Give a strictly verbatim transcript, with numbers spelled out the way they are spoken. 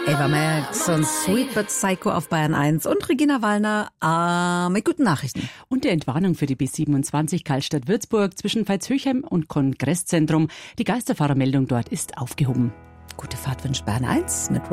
Eva Max und Sweet But Psycho auf Bayern eins und Regina Wallner äh, mit guten Nachrichten. Und der Entwarnung für die B siebenundzwanzig Karlstadt-Würzburg zwischen Veitshöchheim und Kongresszentrum. Die Geisterfahrermeldung dort ist aufgehoben. Gute Fahrt wünscht Bayern eins mit